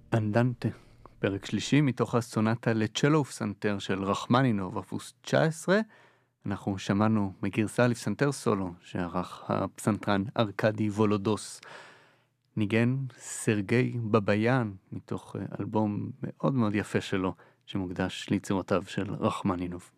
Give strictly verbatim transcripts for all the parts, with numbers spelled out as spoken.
אנדנטה, פרק שלישי מתוך הסונטה לצ'לו ופסנתר של רחמנינוב, אופוס תשע עשרה. אנחנו שמענו מגרסה לפסנתר סולו שערך הפסנתרן ארקדי וולודוס. ניגן סרגי בביאן מתוך אלבום מאוד מאוד יפה שלו שמוקדש ליצירותיו של רחמנינוב.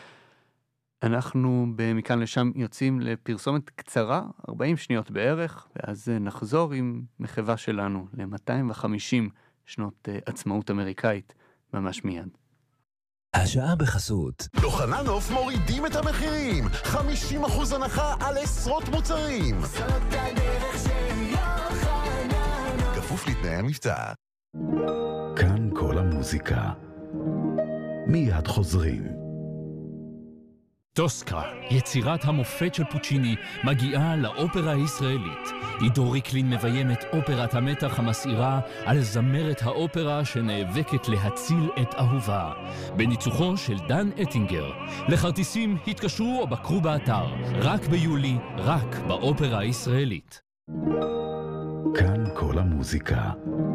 אנחנו במכאן לשם יוצאים לפרסומת קצרה, ארבעים שניות בערך, ואז נחזור עם מחווה שלנו ל-מאתיים וחמישים שנות עצמאות אמריקאית ממש מיד. השעה בחסות יוחננוף מורידים את המחירים, חמישים אחוז הנחה על עשרות מוצרים. זאת הדרך של יוחננוף, כפוף לתנאי המבצע. כאן כל המוזיקה, מיד חוזרים. טוסקה, יצירת המופת של פוצ'יני, מגיעה לאופרה הישראלית. עידו ריקלין מביים את אופרת המתח המסעירה על זמרת האופרה שנאבקת להציל את אהובה, בניצוחו של דן אטינגר. לכרטיסים התקשרו או בקרו באתר, רק ביולי, רק באופרה הישראלית. כאן כל המוזיקה.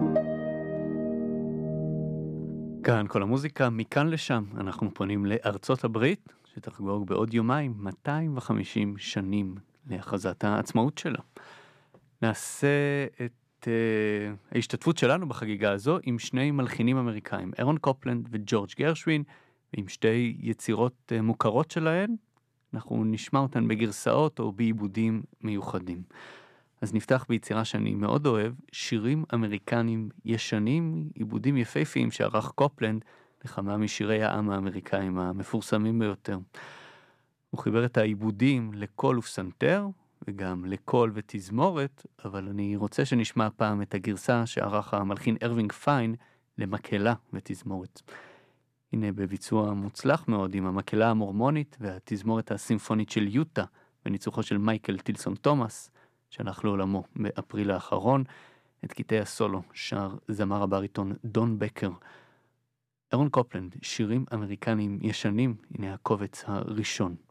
כאן כל המוזיקה, מכאן לשם אנחנו פונים לארצות הברית, שתחגוג בעוד יומיים מאתיים וחמישים שנים להכרזת העצמאות שלה. נעשה את uh, ההשתתפות שלנו בחגיגה הזו עם שני מלחינים אמריקאים, אירון קופלנד וג'ורג' גרשווין, ועם שתי יצירות uh, מוכרות שלהן. אנחנו נשמע אותן בגרסאות או בעיבודים מיוחדים. אז נפתח ביצירה שאני מאוד אוהב, שירים אמריקנים ישנים, עיבודים יפהפיים שערך קופלנד לכמה משירי העם האמריקאים המפורסמים ביותר. הוא חיבר את העיבודים לקול ופסנתר, וגם לקול ותזמורת, אבל אני רוצה שנשמע פעם את הגרסה שערך המלחין ארווינג פיין למקהלה ותזמורת. הנה בביצוע מוצלח מאוד עם המקהלה המורמונית והתזמורת הסימפונית של יוטה, בניצוחו של מייקל טילסון תומאס, שהלך לעולמו באפריל האחרון. את קטעי הסולו שר זמר הבריטון דון בקר. אירון קופלנד, שירים אמריקנים ישנים, הנה הקובץ הראשון.